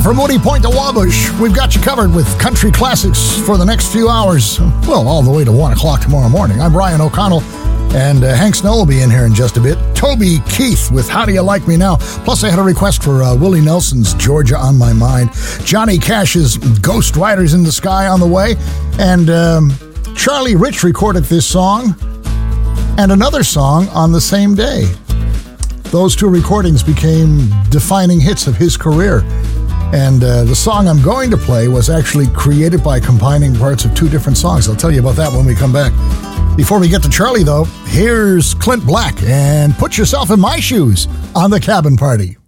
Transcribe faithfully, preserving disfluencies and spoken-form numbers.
from Moody Point to Wabush. We've got you covered with country classics for the next few hours. Well, all the way to one o'clock tomorrow morning. I'm Brian O'Connell, and uh, Hank Snow will be in here in just a bit. Toby Keith with How Do You Like Me Now? Plus, I had a request for uh, Willie Nelson's Georgia on My Mind. Johnny Cash's Ghost Riders in the Sky on the way. And um, Charlie Rich recorded this song and another song on the same day. Those two recordings became defining hits of his career. And uh, the song I'm going to play was actually created by combining parts of two different songs. I'll tell you about that when we come back. Before we get to Charlie, though, here's Clint Black and Put Yourself in My Shoes on The Cabin Party.